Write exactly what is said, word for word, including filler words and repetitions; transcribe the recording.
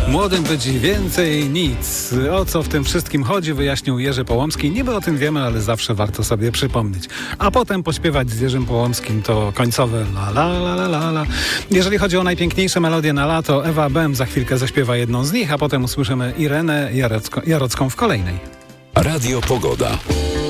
Młodym być więcej nic. O co w tym wszystkim chodzi, wyjaśnił Jerzy Połomski. Niby o tym wiemy, ale zawsze warto sobie przypomnieć. A potem pośpiewać z Jerzym Połomskim to końcowe la la la la la la. Jeżeli chodzi o najpiękniejsze melodie na lato, Ewa Bem za chwilkę zaśpiewa jedną z nich, a potem usłyszymy Irenę Jarocką, Jarocką w kolejnej. Radio Pogoda.